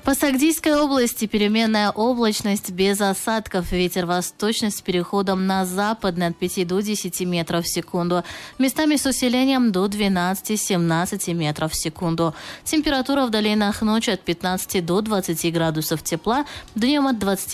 По Сагдийской области переменная облачность без осадков. Ветер восточный с переходом на западный от 5 до 10 метров в секунду. Местами с усилением до 12-17 метров в секунду. Температура в долинах ночью от 15 до 20 градусов тепла. Днем от 20